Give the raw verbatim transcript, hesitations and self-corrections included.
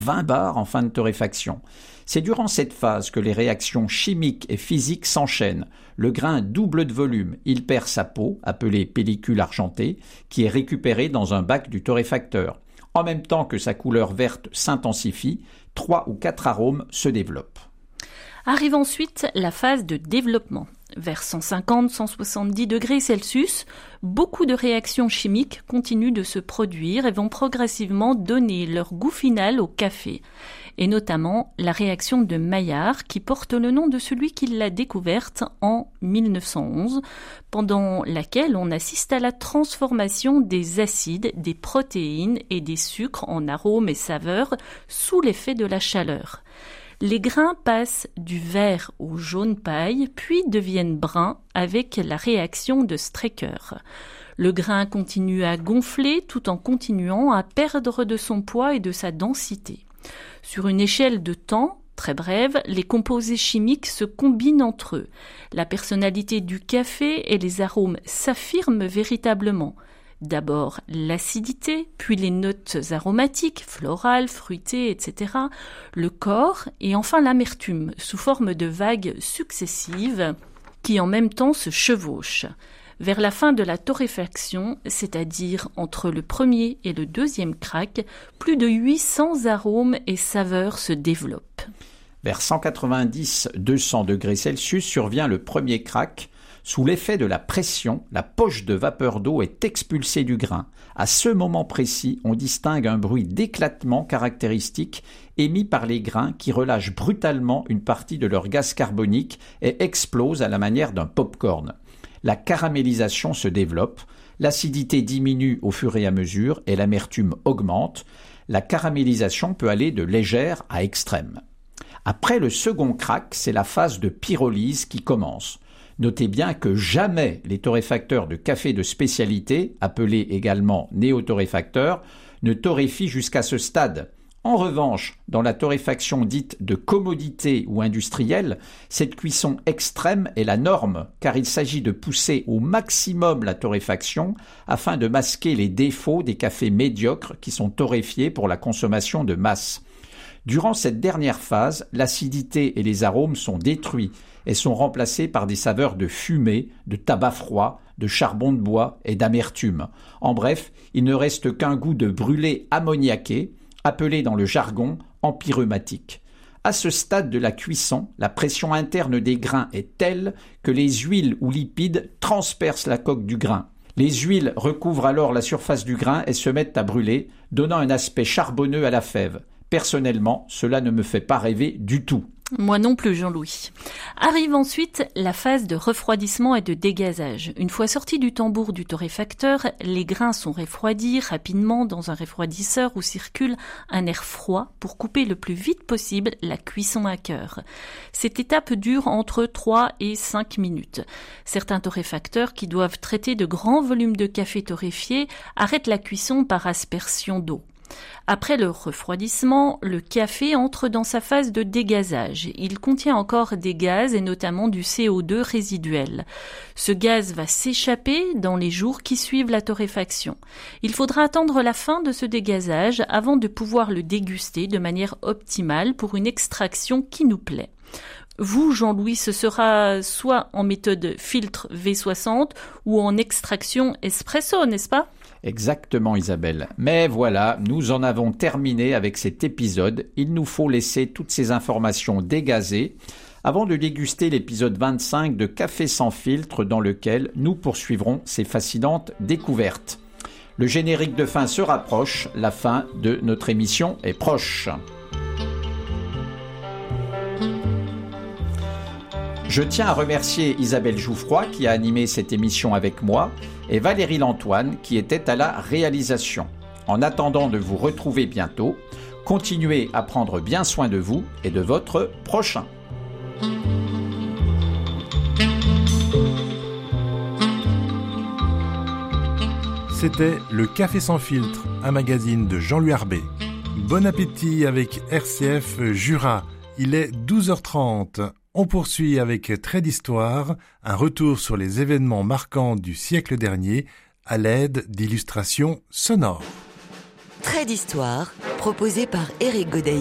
vingt bars en fin de torréfaction. C'est durant cette phase que les réactions chimiques et physiques s'enchaînent. Le grain double de volume, il perd sa peau, appelée pellicule argentée, qui est récupérée dans un bac du torréfacteur. En même temps que sa couleur verte s'intensifie, trois ou quatre arômes se développent. Arrive ensuite la phase de développement. Vers cent cinquante à cent soixante-dix degrés Celsius, beaucoup de réactions chimiques continuent de se produire et vont progressivement donner leur goût final au café. Et notamment la réaction de Maillard qui porte le nom de celui qui l'a découverte en mille neuf cent onze, pendant laquelle on assiste à la transformation des acides, des protéines et des sucres en arômes et saveurs sous l'effet de la chaleur. Les grains passent du vert au jaune paille, puis deviennent bruns avec la réaction de Strecker. Le grain continue à gonfler tout en continuant à perdre de son poids et de sa densité. Sur une échelle de temps très brève, les composés chimiques se combinent entre eux. La personnalité du café et les arômes s'affirment véritablement. D'abord l'acidité, puis les notes aromatiques, florales, fruitées, et cetera, le corps et enfin l'amertume, sous forme de vagues successives qui en même temps se chevauchent. Vers la fin de la torréfaction, c'est-à-dire entre le premier et le deuxième crack, plus de huit cents arômes et saveurs se développent. Vers cent quatre-vingt-dix à deux cents degrés Celsius survient le premier crack. Sous l'effet de la pression, la poche de vapeur d'eau est expulsée du grain. À ce moment précis, on distingue un bruit d'éclatement caractéristique émis par les grains qui relâchent brutalement une partie de leur gaz carbonique et explosent à la manière d'un pop-corn. La caramélisation se développe, l'acidité diminue au fur et à mesure et l'amertume augmente. La caramélisation peut aller de légère à extrême. Après le second crack, c'est la phase de pyrolyse qui commence. Notez bien que jamais les torréfacteurs de café de spécialité, appelés également néotorréfacteurs, ne torréfient jusqu'à ce stade. En revanche, dans la torréfaction dite de commodité ou industrielle, cette cuisson extrême est la norme, car il s'agit de pousser au maximum la torréfaction afin de masquer les défauts des cafés médiocres qui sont torréfiés pour la consommation de masse. Durant cette dernière phase, l'acidité et les arômes sont détruits et sont remplacés par des saveurs de fumée, de tabac froid, de charbon de bois et d'amertume. En bref, il ne reste qu'un goût de brûlé ammoniaqué, appelé dans le jargon empyréumatique. À ce stade de la cuisson, la pression interne des grains est telle que les huiles ou lipides transpercent la coque du grain. Les huiles recouvrent alors la surface du grain et se mettent à brûler, donnant un aspect charbonneux à la fève. Personnellement, cela ne me fait pas rêver du tout. Moi non plus, Jean-Louis. Arrive ensuite la phase de refroidissement et de dégazage. Une fois sortis du tambour du torréfacteur, les grains sont refroidis rapidement dans un refroidisseur où circule un air froid pour couper le plus vite possible la cuisson à cœur. Cette étape dure entre trois et cinq minutes. Certains torréfacteurs qui doivent traiter de grands volumes de café torréfié arrêtent la cuisson par aspersion d'eau. Après le refroidissement, le café entre dans sa phase de dégazage. Il contient encore des gaz et notamment du C O deux résiduel. Ce gaz va s'échapper dans les jours qui suivent la torréfaction. Il faudra attendre la fin de ce dégazage avant de pouvoir le déguster de manière optimale pour une extraction qui nous plaît. Vous, Jean-Louis, ce sera soit en méthode filtre V soixante ou en extraction espresso, n'est-ce pas ? Exactement, Isabelle. Mais voilà, nous en avons terminé avec cet épisode. Il nous faut laisser toutes ces informations dégazées avant de déguster l'épisode vingt-cinq de Café sans filtre dans lequel nous poursuivrons ces fascinantes découvertes. Le générique de fin se rapproche, la fin de notre émission est proche. Je tiens à remercier Isabelle Jouffroy qui a animé cette émission avec moi et Valérie Lantoine qui était à la réalisation. En attendant de vous retrouver bientôt, continuez à prendre bien soin de vous et de votre prochain. C'était Le Café sans filtre, un magazine de Jean-Louis Arbet. Bon appétit avec R C F Jura. Il est douze heures trente. On poursuit avec Trait d'Histoire, un retour sur les événements marquants du siècle dernier à l'aide d'illustrations sonores. Trait d'histoire, proposé par Éric Godet.